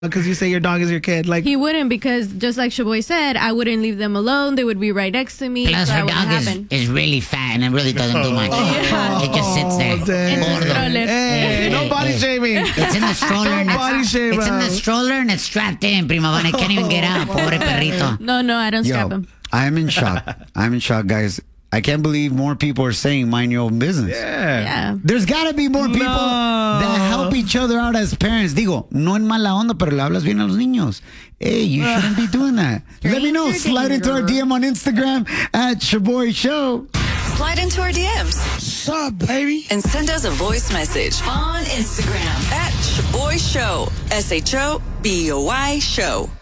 because you say your dog is your kid. Like he wouldn't, because just like Shaboy said, I wouldn't leave them alone. They would be right next to me. Plus, so her dog is really fat and it really doesn't do much. It just sits there. In the stroller. Hey, no body shaming. It's in the stroller. And body shame. It's in the stroller and it's strapped in, Primavana. It can't even get out. Pobre perrito. No, I don't strap him. I'm in shock. I'm in shock, guys. I can't believe more people are saying mind your own business. Yeah. There's got to be more people that help each other out as parents. Digo, no en mala onda, pero le hablas bien a los niños. Hey, you shouldn't be doing that. Let me know. Slide into our DM on Instagram at Shaboy Show. Slide into our DMs. What's up, baby? And send us a voice message on Instagram at Shaboy Show. SHOBOY Show.